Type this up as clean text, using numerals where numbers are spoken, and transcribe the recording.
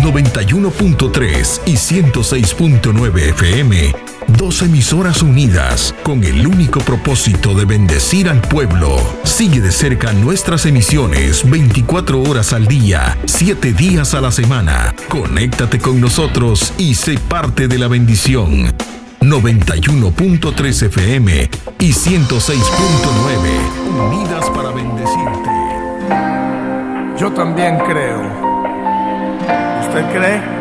91.3 y 106.9 FM, dos emisoras unidas con el único propósito de bendecir al pueblo. Sigue de cerca nuestras emisiones 24 horas al día, 7 días a la semana. Conéctate con nosotros y sé parte de la bendición. 91.3 FM y 106.9, unidas para bendecirte. Yo también creo. ¿Usted cree?